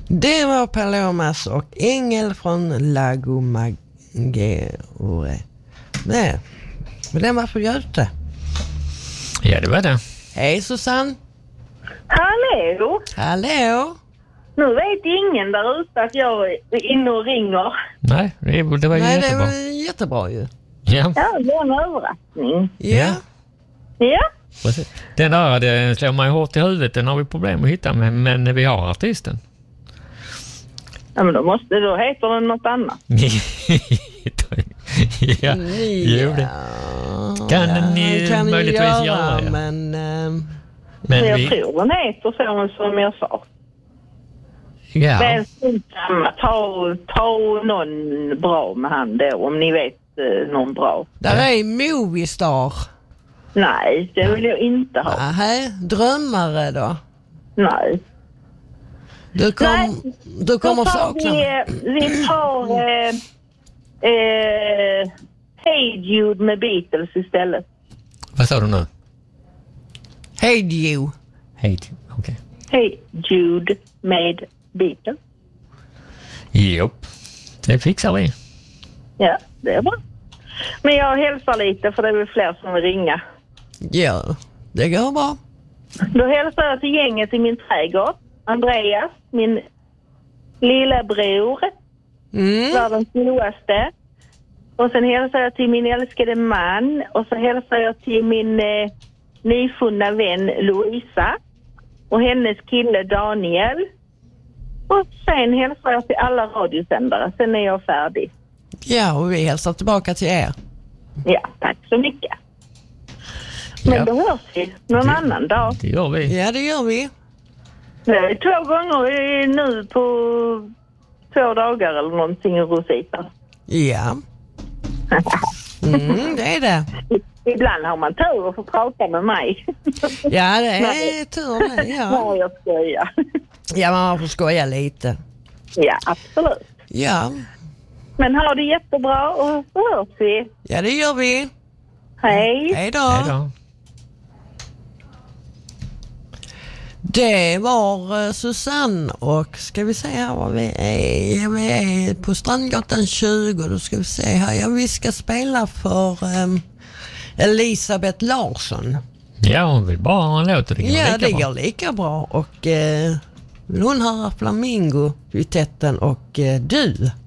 Det var Palomas och Ängel från Lago Maggiore. Nej, men den var för Göte. Ja, det var det. Hej Susanne. Hallå! Hallå. Nu vet ingen där ute att jag är inne och ringer. Nej, det var Nej, jättebra. det var jättebra ju. Ja. Ja, det var en överraskning. Ja. Ja, Precis. Den där, det slår mig hårt i huvudet, den har vi problem att hitta med, men vi har artisten. ja men då heter den något annat. Ja, jo det. Kan ni möjligtvis göra det? Men Jag tror den heter så som jag sa. Ja. Men ta någon bra med han då, om ni vet någon bra. där är Movistar. Nej, det vill jag inte ha. Nej, drömmare då. Nej. Du kommer sakna. Vi tar Hey Jude med Beatles istället. Vad sa du nu? Hey you. Hej, okej. Hey Jude med Beatles. Jo, det fixar vi. Ja, det är bra. Men jag hälsar lite för det är väl fler som vill ringa. Ja, det går bra. Då hälsar jag till gänget i min trädgård. Andreas, min lillebror, världens godaste. Och sen hälsar jag till min älskade man. Och så hälsar jag till min nyfunna vän Louisa. Och hennes kille Daniel. Och sen hälsar jag till alla radiosändare. Sen är jag färdig. Ja, och vi hälsar tillbaka till er. Ja, tack så mycket. Men då hörs vi någon annan dag. Det gör vi. Ja, det gör vi. Det är 2 gånger nu på 2 dagar eller någonting i Rosita. Ja. Det är det. Ibland har man tur att få prata med mig. Ja, det är tur det, ja. Nej, jag skojar. Ja, man får skoja lite. Ja, absolut. Ja. Men ha det jättebra och så hörs vi. Ja, det gör vi. Hej. Hej då. Hej då. Det var Susanne och ska vi se här vad vi är. Vi är på Strandgatan 20. Då ska vi se här. Ja, vi ska spela för Elisabeth Larsson. Ja, hon vill bara ha en låt och det går Ja, lika det bra. går lika bra. Och vill hon höra Flamingo, Vitetten och du.